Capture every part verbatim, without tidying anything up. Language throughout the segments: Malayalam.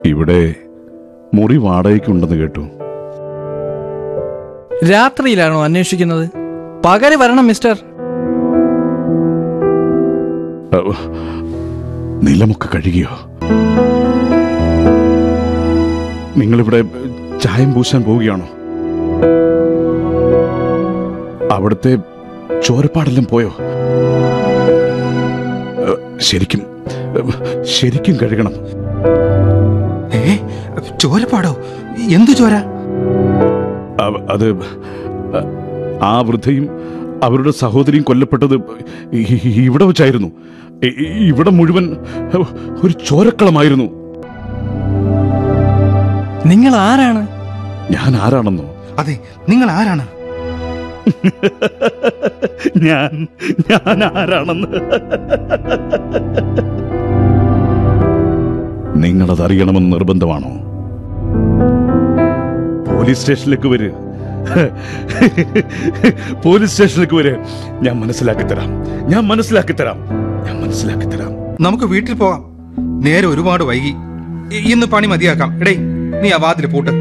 ഇവിടെ മുറി വാടകയ്ക്കുണ്ടെന്ന് കേട്ടു. രാത്രിയിലാണോ അന്വേഷിക്കുന്നത്? പകല് വരണം മിസ്റ്റർ. നിലമൊക്കെ കഴുകിയോ? നിങ്ങളിവിടെ ചായം പൂശാൻ പോവുകയാണോ? അവിടുത്തെ ചോരപ്പാടെല്ലാം പോയോ? ശരിക്കും ശരിക്കും കഴുകണം. ഏ ചോരപ്പാടോ? എന്തു ചോര? അത് ആ വൃദ്ധയും അവരുടെ സഹോദരിയും കൊല്ലപ്പെട്ടത് ഇവിടെ വെച്ചായിരുന്നു. ഇവിടെ മുഴുവൻ ഒരു ചോരക്കളമായിരുന്നു. നിങ്ങൾ ആരാണ്? ഞാൻ ആരാണെന്നോ? അതെ, നിങ്ങൾ ആരാണ്? ഞാൻ ഞാൻ ആരാണെന്ന് നിങ്ങളതറിയണമെന്ന് നിർബന്ധമാണോ? പോലീസ് സ്റ്റേഷനിലേക്ക് വര് പോലീസ് സ്റ്റേഷനിലേക്ക് വര് ഞാൻ മനസ്സിലാക്കി തരാം ഞാൻ മനസ്സിലാക്കി തരാം ഞാൻ മനസ്സിലാക്കി തരാം നമുക്ക് വീട്ടിൽ പോകാം. നേരെ ഒരുപാട് വൈകി. ഇന്ന് പണി മതിയാക്കാം. എടേ, നീ ആ വാതിൽ പൂട്ട്.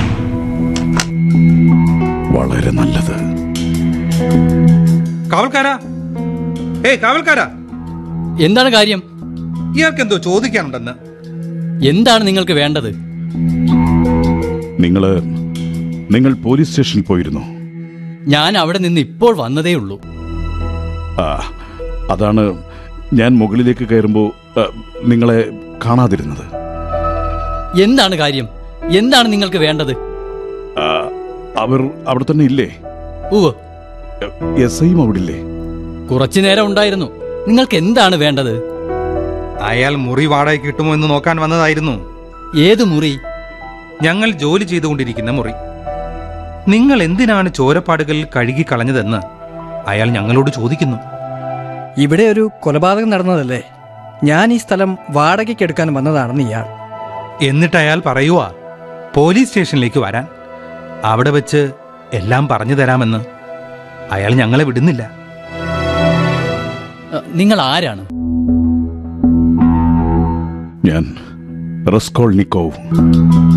വളരെ നല്ലത്. കാവൽക്കാരാ, ഏയ് കാവൽക്കാരാ. എന്താണ് കാര്യം? ഇയാൾക്ക് എന്തോ ചോദിക്കാനുണ്ടെന്ന്. എന്താണ് നിങ്ങൾക്ക് വേണ്ടത്? നിങ്ങള് നിങ്ങൾ പോലീസ് സ്റ്റേഷനിൽ പോയിരുന്നോ? ഞാൻ അവിടെ നിന്ന് ഇപ്പോൾ വന്നതേ ഉള്ളൂ. ആ, അതാണ് ഞാൻ മുകളിലേക്ക് കയറുമ്പോ നിങ്ങളെ കാണാതിരുന്നത്. എന്താണ് കാര്യം? എന്താണ് നിങ്ങൾക്ക് വേണ്ടത്? അവർ അവിടെ തന്നെ ഇല്ലേ? ഉവ്വ്. എസ് ഐയും അവിടെ ഇല്ലേ? കുറച്ചു നേരം ഉണ്ടായിരുന്നു. നിങ്ങൾക്ക് എന്താണ് വേണ്ടത്? അയാൾ മുറി വാടക കിട്ടുമോ എന്ന് നോക്കാൻ വന്നതായിരുന്നു. ഏത് മുറി? ഞങ്ങൾ ജോലി ചെയ്തുകൊണ്ടിരിക്കുന്ന മുറി. നിങ്ങൾ എന്തിനാണ് ചോരപ്പാടുകൾ കഴുകി കളഞ്ഞതെന്ന് അയാൾ ഞങ്ങളോട് ചോദിക്കുന്നു. ഇവിടെ ഒരു കൊലപാതകം നടന്നതല്ലേ? ഞാൻ ഈ സ്ഥലം വാടകയ്ക്ക് എടുക്കാൻ വന്നതാണെന്ന് ഇയാൾ. എന്നിട്ട് അയാൾ പറയുവാ പോലീസ് സ്റ്റേഷനിലേക്ക് വരാൻ. അവിടെ വെച്ച് എല്ലാം പറഞ്ഞു തരാമെന്ന്. അയാൾ ഞങ്ങളെ വിടുന്നില്ല. നിങ്ങൾ ആരാണ്? ഞാൻ റസ്കോൾനിക്കോവ്.